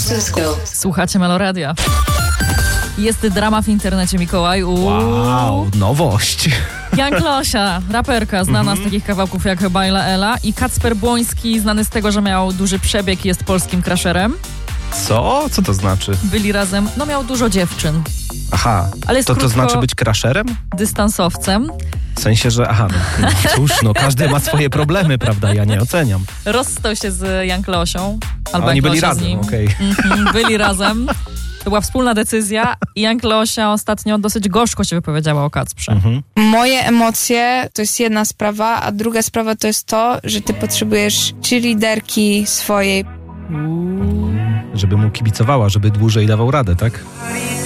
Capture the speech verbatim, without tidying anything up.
Słuchacie Meloradia. Jest drama w internecie, Mikołaj. Uuu. Wow, nowość. Jan Klosia, raperka, znana mm-hmm. z takich kawałków jak Bajla Ela, i Kacper Błoński, znany z tego, że miał duży przebieg i jest polskim crasherem. Co? Co to znaczy? Byli razem, no miał dużo dziewczyn. Aha, ale jest to to znaczy być crasherem? Dystansowcem. W sensie, że aha, no, no cóż, no każdy ma swoje problemy, prawda? Ja nie oceniam. Rozstał się z Jan Klosią. Albo Oni Jan byli Klosia razem, okej. Okay. Mm-hmm, byli razem. To była wspólna decyzja i Jan Klosia ostatnio dosyć gorzko się wypowiedziała o Kacprze. Mhm. Moje emocje to jest jedna sprawa, a druga sprawa to jest to, że ty potrzebujesz cheerleaderki swojej. Żeby mu kibicowała, żeby dłużej dawał radę, tak?